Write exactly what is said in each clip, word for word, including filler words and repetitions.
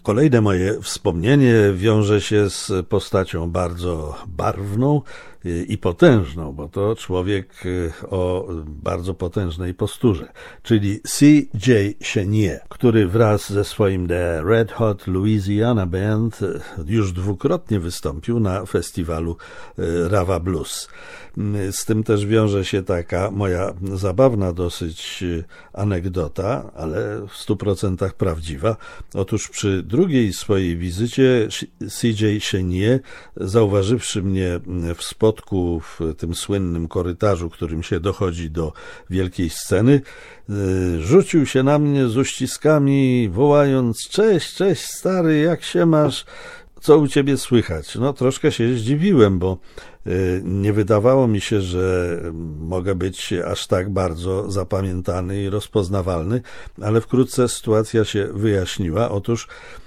Kolejne moje wspomnienie wiąże się z postacią bardzo barwną i potężną, bo to człowiek o bardzo potężnej posturze, czyli C J Chenier, który wraz ze swoim The Red Hot Louisiana Band już dwukrotnie wystąpił na festiwalu Rava Blues. Z tym też wiąże się taka moja zabawna dosyć anegdota, ale w stu procentach prawdziwa. Otóż przy drugiej swojej wizycie C J Chenier, zauważywszy mnie w spotku w tym słynnym korytarzu, którym się dochodzi do wielkiej sceny, rzucił się na mnie z uściskami, wołając: cześć, cześć stary, jak się masz? Co u ciebie słychać? No troszkę się zdziwiłem, bo nie wydawało mi się, że mogę być aż tak bardzo zapamiętany i rozpoznawalny, ale wkrótce sytuacja się wyjaśniła. Otóż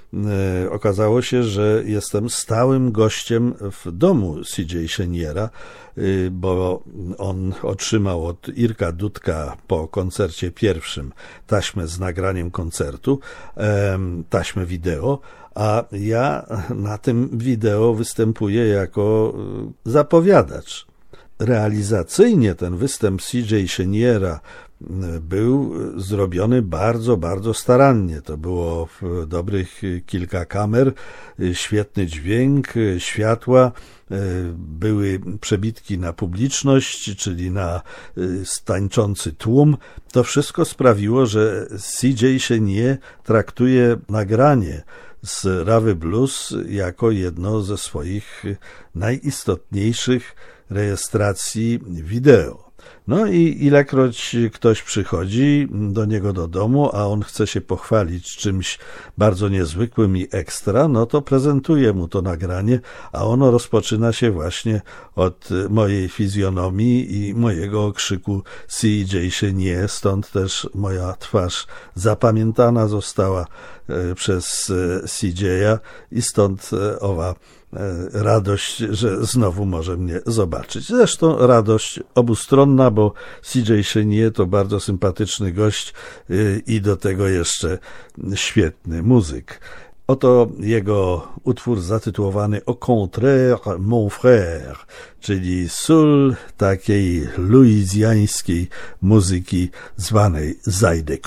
okazało się, że jestem stałym gościem w domu C J Cheniera, bo on otrzymał od Irka Dudka po koncercie pierwszym taśmę z nagraniem koncertu, taśmę wideo, a ja na tym wideo występuję jako zapowiadacz. Realizacyjnie ten występ C J Cheniera był zrobiony bardzo, bardzo starannie. To było dobrych kilka kamer, świetny dźwięk, światła, były przebitki na publiczność, czyli na tańczący tłum. To wszystko sprawiło, że C J Chenier traktuje nagranie z Ravy Blues jako jedno ze swoich najistotniejszych rejestracji wideo. No i ilekroć ktoś przychodzi do niego do domu, a on chce się pochwalić czymś bardzo niezwykłym i ekstra, no to prezentuje mu to nagranie, a ono rozpoczyna się właśnie od mojej fizjonomii i mojego okrzyku C J Chenier, stąd też moja twarz zapamiętana została przez C J-a i stąd owa radość, że znowu może mnie zobaczyć. Zresztą radość obustronna, bo C J Chenier to bardzo sympatyczny gość i do tego jeszcze świetny muzyk. Oto jego utwór zatytułowany Au contraire, mon frère, czyli sól takiej luizjańskiej muzyki zwanej Zydeco.